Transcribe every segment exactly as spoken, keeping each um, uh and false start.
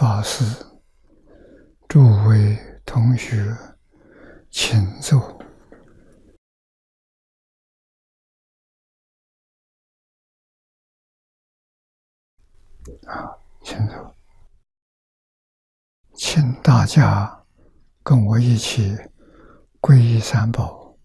法师，诸位同学，请坐。啊，请坐。请大家跟我一起皈依三宝。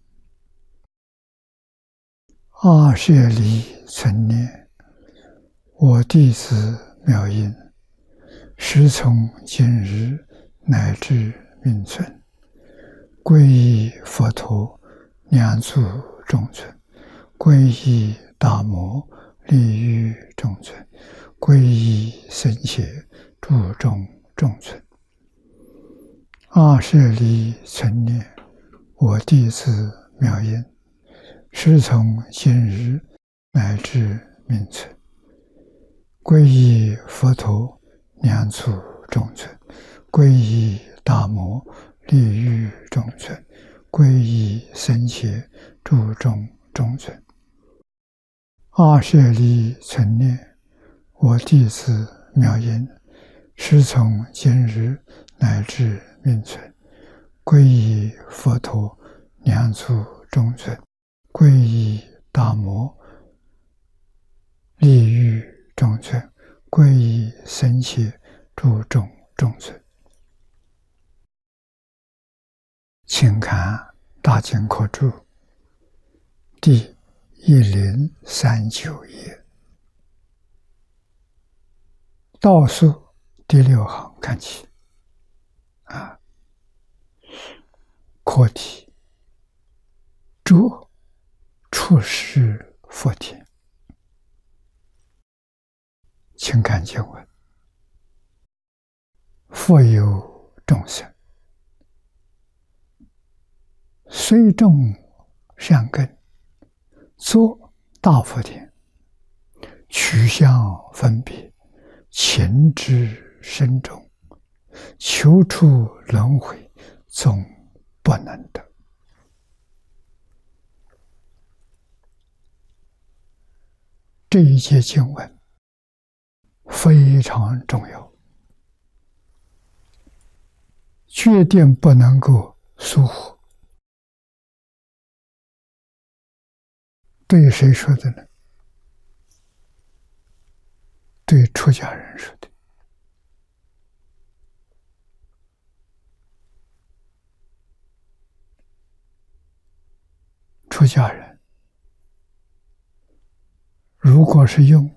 阿舍离存念，我弟子妙音，时从今日乃至命存，皈依佛陀，两足中尊；皈依大摩，利于中尊；皈依僧伽，注中中尊。阿舍离存念，我弟子妙音，时从今日乃至命存，皈依佛陀，两足中尊；皈依大摩，利于中尊；皈依僧伽，注中中尊。阿舍离存念，我弟子妙音，时从今日乃至命存，皈依佛陀，两足中尊；皈依大摩，利于中尊；皈依僧伽，注中中尊。请看《大经科注》第一零三九页，倒数第六行看起。啊，课题：着出世佛田。请看经文：佛有众生，虽种善根，作大福田，取相分别，情之深重，求出轮回，总不能得。这一节经文非常重要，决定不能够疏忽。对谁说的呢？对出家人说的。出家人如果是用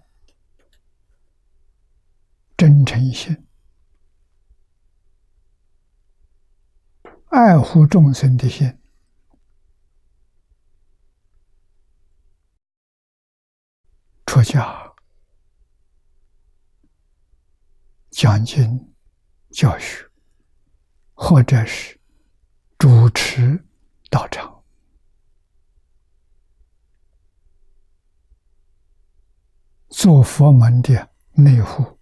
真诚心、爱护众生的心，出家讲经教学，或者是主持道场，做佛门的内护，